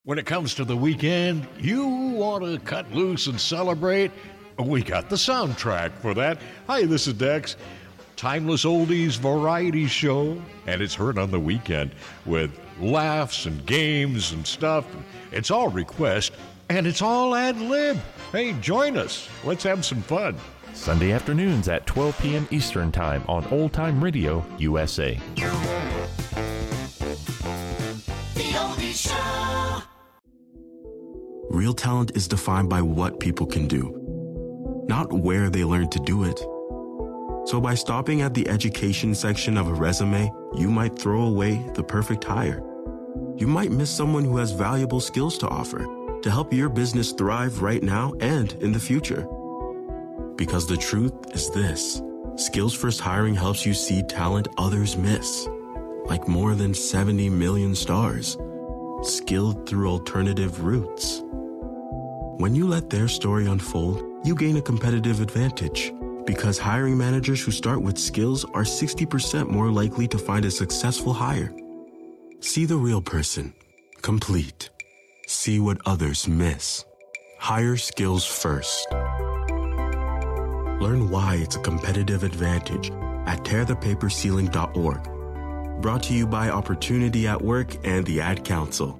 When it comes to the weekend, you want to cut loose and celebrate? We got the soundtrack for that. Hi, this is Dex. Timeless oldies variety show, and it's heard on the weekend with laughs and games and stuff. It's all request, and it's all ad-lib. Hey, join us. Let's have some fun. Sunday afternoons at 12 p.m. Eastern Time on Old Time Radio USA. The Oldies Show. Real talent is defined by what people can do, not where they learn to do it. So by stopping at the education section of a resume, you might throw away the perfect hire. You might miss someone who has valuable skills to offer to help your business thrive right now and in the future. Because the truth is this: Skills First Hiring helps you see talent others miss, like more than 70 million stars, skilled through alternative routes. When you let their story unfold, you gain a competitive advantage, because hiring managers who start with skills are 60% more likely to find a successful hire. See the real person, complete. See what others miss. Hire skills first. Learn why it's a competitive advantage at tearthepaperceiling.org. Brought to you by Opportunity at Work and the Ad Council.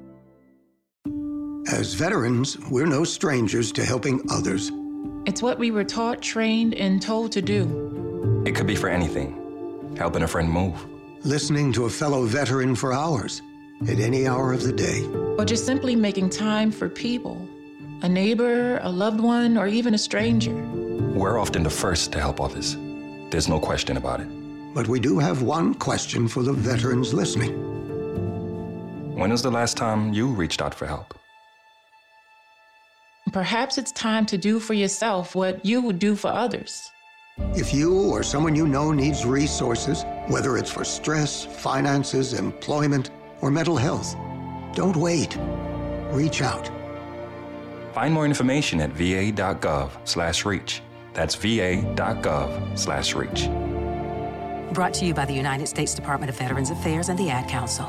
As veterans, we're no strangers to helping others. It's what we were taught, trained, and told to do. It could be for anything. Helping a friend move. Listening to a fellow veteran for hours, at any hour of the day. Or just simply making time for people. A neighbor, a loved one, or even a stranger. We're often the first to help others. There's no question about it. But we do have one question for the veterans listening. When was the last time you reached out for help? Perhaps it's time to do for yourself what you would do for others. If you or someone you know needs resources, whether it's for stress, finances, employment, or mental health, don't wait. Reach out. Find more information at va.gov/reach. That's va.gov/reach. Brought to you by the United States Department of Veterans Affairs and the Ad Council.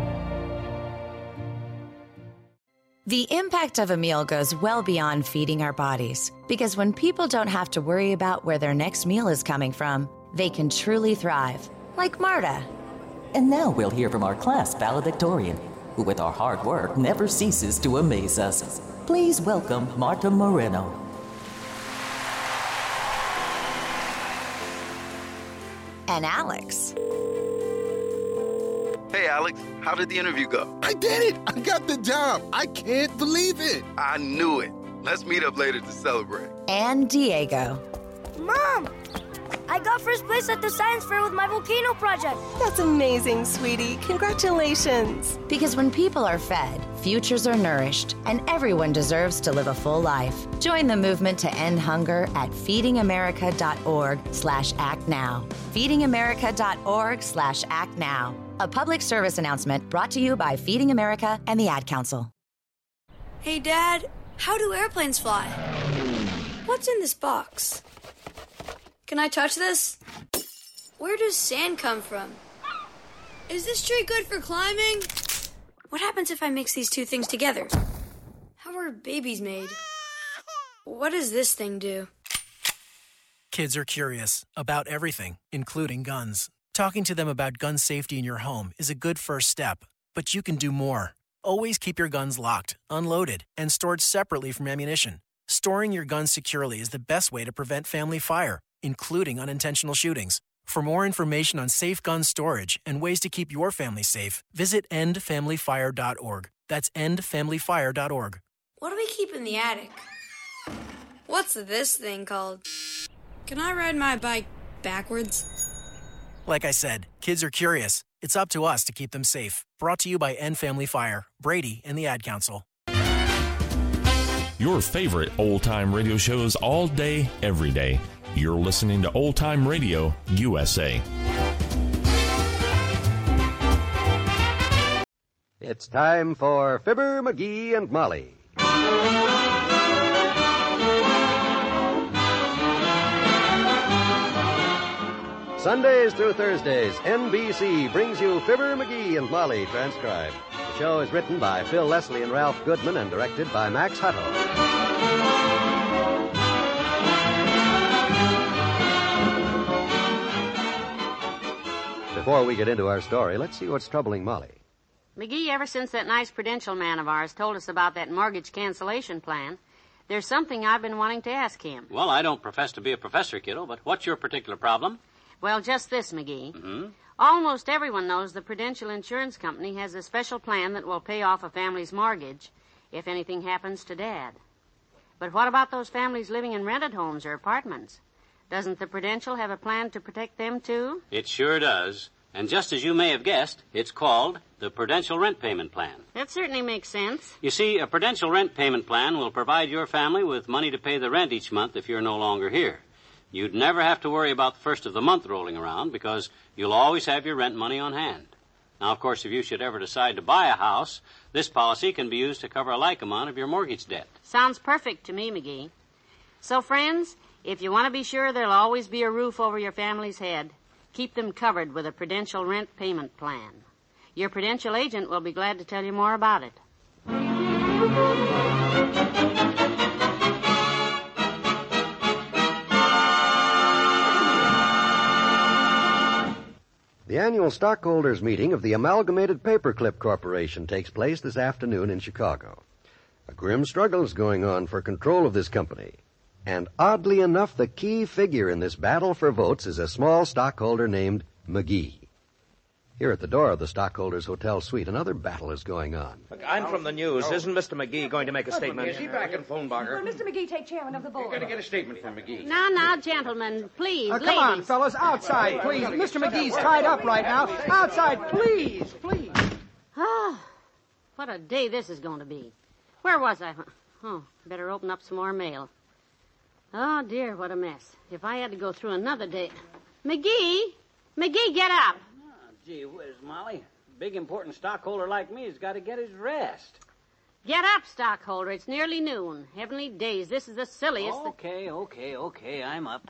The impact of a meal goes well beyond feeding our bodies, because when people don't have to worry about where their next meal is coming from, they can truly thrive, like Marta. And now we'll hear from our class valedictorian, who with our hard work never ceases to amaze us. Please welcome Marta Moreno. And Alex. Hey, Alex, how did the interview go? I did it! I got the job! I can't believe it! I knew it. Let's meet up later to celebrate. And Diego. Mom! I got first place at the science fair with my volcano project. That's amazing, sweetie. Congratulations. Because when people are fed, futures are nourished, and everyone deserves to live a full life. Join the movement to end hunger at feedingamerica.org/actnow. feedingamerica.org/actnow. A public service announcement brought to you by Feeding America and the Ad Council. Hey, Dad, how do airplanes fly? What's in this box? Can I touch this? Where does sand come from? Is this tree good for climbing? What happens if I mix these two things together? How are babies made? What does this thing do? Kids are curious about everything, including guns. Talking to them about gun safety in your home is a good first step, but you can do more. Always keep your guns locked, unloaded, and stored separately from ammunition. Storing your guns securely is the best way to prevent family fire, including unintentional shootings. For more information on safe gun storage and ways to keep your family safe, visit endfamilyfire.org. That's endfamilyfire.org. What do we keep in the attic? What's this thing called? Can I ride my bike backwards? Like I said, kids are curious. It's up to us to keep them safe. Brought to you by End Family Fire, Brady, and the Ad Council. Your favorite old-time radio shows all day, every day. You're listening to Old Time Radio USA. It's time for Fibber, McGee, and Molly. Sundays through Thursdays, NBC brings you Fibber, McGee, and Molly transcribed. The show is written by Phil Leslie and Ralph Goodman and directed by Max Hutto. Before we get into our story, let's see what's troubling Molly. McGee, ever since that nice Prudential man of ours told us about that mortgage cancellation plan, there's something I've been wanting to ask him. Well, I don't profess to be a professor, kiddo, but what's your particular problem? Well, just this, McGee. Mm-hmm. Almost everyone knows the Prudential Insurance Company has a special plan that will pay off a family's mortgage if anything happens to Dad. But what about those families living in rented homes or apartments? Doesn't the Prudential have a plan to protect them, too? It sure does. And just as you may have guessed, it's called the Prudential Rent Payment Plan. That certainly makes sense. You see, a Prudential Rent Payment Plan will provide your family with money to pay the rent each month if you're no longer here. You'd never have to worry about the first of the month rolling around because you'll always have your rent money on hand. Now, of course, if you should ever decide to buy a house, this policy can be used to cover a like amount of your mortgage debt. Sounds perfect to me, McGee. So, friends, if you want to be sure there'll always be a roof over your family's head, keep them covered with a Prudential Rent Payment Plan. Your Prudential agent will be glad to tell you more about it. The annual stockholders' meeting of the Amalgamated Paperclip Corporation takes place this afternoon in Chicago. A grim struggle is going on for control of this company. And oddly enough, the key figure in this battle for votes is a small stockholder named McGee. Here at the door of the stockholders' hotel suite, another battle is going on. Look, I'm from the news. Isn't Mr. McGee going to make a statement? Is he back in Phonebogger? Will Mr. McGee take chairman of the board? You're going to get a statement from McGee. Now, gentlemen, please, Come on, fellas, outside, please. Mr. McGee's tied up right now. Outside, please. Ah, what a day this is going to be. Where was I? Oh, better open up some more mail. Oh, dear, what a mess. If I had to go through another day... McGee, get up. Oh, gee whiz, Molly. A big, important stockholder like me has got to get his rest. Get up, stockholder. It's nearly noon. Heavenly days, this is the silliest... Okay, I'm up.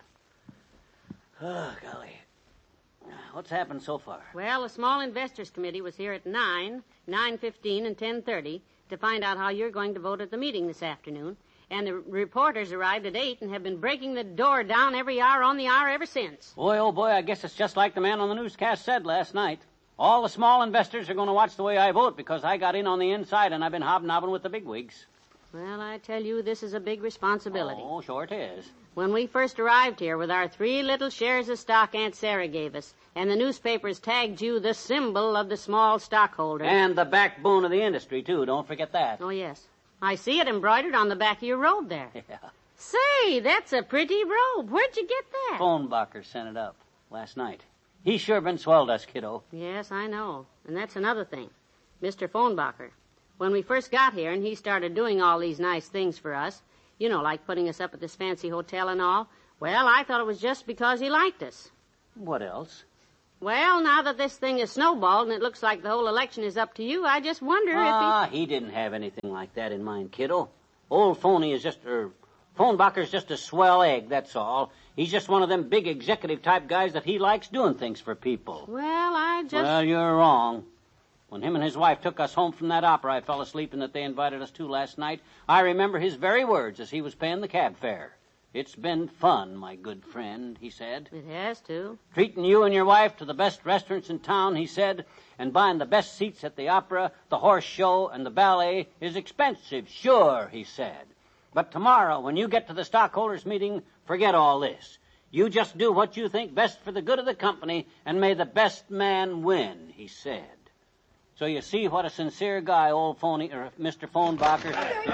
Oh, golly. What's happened so far? Well, the Small Investors Committee was here at 9, 9:15, and 10:30 to find out how you're going to vote at the meeting this afternoon. And the reporters arrived at 8 and have been breaking the door down every hour on the hour ever since. Boy, oh boy, I guess it's just like the man on the newscast said last night. All the small investors are going to watch the way I vote because I got in on the inside and I've been hobnobbing with the bigwigs. Well, I tell you, this is a big responsibility. Oh, sure it is. When we first arrived here with our 3 little shares of stock Aunt Sarah gave us, and the newspapers tagged you the symbol of the small stockholder. And the backbone of the industry, too. Don't forget that. Oh, yes. I see it embroidered on the back of your robe there. Yeah. Say, that's a pretty robe. Where'd you get that? Phonebogger sent it up last night. He's sure been swell to us, kiddo. Yes, I know. And that's another thing. Mr. Phonebogger. When we first got here and he started doing all these nice things for us, you know, like putting us up at this fancy hotel and all, well, I thought it was just because he liked us. What else? Well, now that this thing is snowballed and it looks like the whole election is up to you, I just wonder if he didn't have anything like that in mind, kiddo. Old Phoney is Phonebogger's just a swell egg, that's all. He's just one of them big executive-type guys that he likes doing things for people. Well, you're wrong. When him and his wife took us home from that opera I fell asleep in that they invited us to last night, I remember his very words as he was paying the cab fare. "It's been fun, my good friend," he said. It has, too. "Treating you and your wife to the best restaurants in town," he said, "and buying the best seats at the opera, the horse show, and the ballet is expensive, sure," he said. "But tomorrow, when you get to the stockholders' meeting, forget all this. You just do what you think best for the good of the company, and may the best man win," he said. So you see what a sincere guy old Mr. Phonebogger...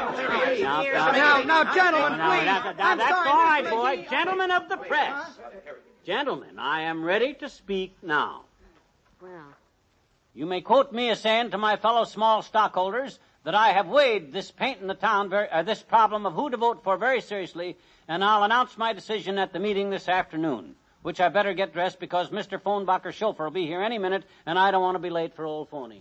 Now, gentlemen, please. That's all right, boy. Gentlemen of the press. Gentlemen, I am ready to speak now. Well, you may quote me as saying to my fellow small stockholders that I have weighed this paint in the town, this problem of who to vote for very seriously, and I'll announce my decision at the meeting this afternoon, which I better get dressed because Mr. Phonebogger's chauffeur will be here any minute, and I don't want to be late for old Phoney.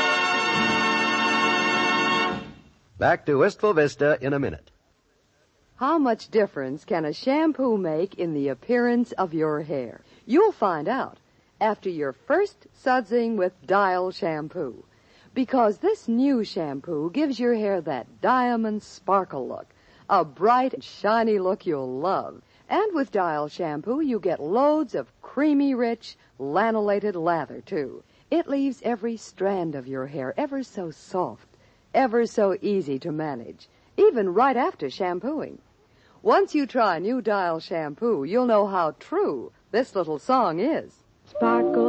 Back to Wistful Vista in a minute. How much difference can a shampoo make in the appearance of your hair? You'll find out after your first sudsing with Dial shampoo. Because this new shampoo gives your hair that diamond sparkle look, a bright, shiny look you'll love. And with Dial shampoo, you get loads of creamy, rich, lanolated lather, too. It leaves every strand of your hair ever so soft, ever so easy to manage, even right after shampooing. Once you try new Dial shampoo, you'll know how true this little song is. Sparkle